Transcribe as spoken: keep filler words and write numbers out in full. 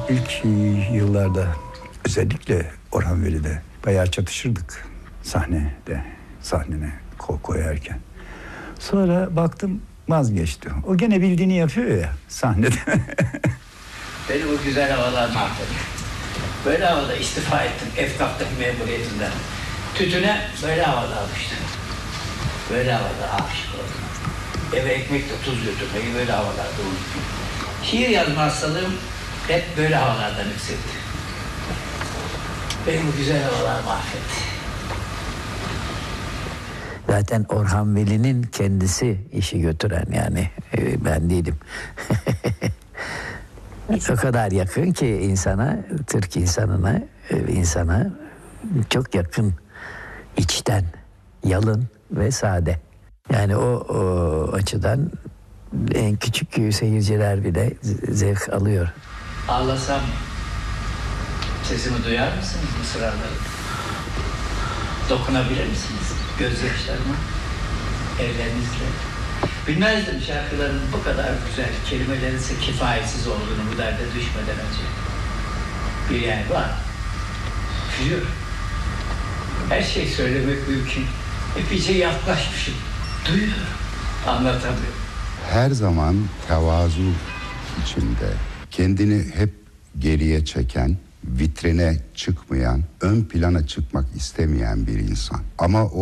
İlk yıllarda özellikle Orhan Veli'de bayağı çatışırdık sahnede, sahnene kol koyarken. Sonra baktım vazgeçti. O gene bildiğini yapıyor ya sahnede. Beni bu güzel havalar mahvetti. Böyle havada istifa ettim Efkaf'taki memuriyetimden. Tütüne böyle havada almıştım. Böyle havada aşık oldum. Eve ekmekle tuz götürmeyi böyle havalarda unuttum. Şiir yazma hastalığım hep böyle havalardan yükseldi. Beni bu güzel havalar mahvetti. Zaten Orhan Veli'nin kendisi işi götüren, yani e, ben değilim. O kadar yakın ki insana, Türk insanına, e, insana çok yakın, içten, yalın ve sade. Yani o, o açıdan en küçük seyirciler bile zevk alıyor. Ağlasam sesimi duyar mısınız mısraları? Dokunabilir misiniz gözyaşlarıma, ellerinizle? Bilmezdim şarkıların bu kadar güzel, kelimelerin ise kifayetsiz olduğunu bu derde düşmeden önce. Bir yer var, biliyor. Her şey söylemek mümkün. Epeyce yaklaşmışım, duyuyorum, anlatamıyorum. Her zaman tevazu içinde, kendini hep geriye çeken, vitrine çıkmayan, ön plana çıkmak istemeyen bir insan. Ama o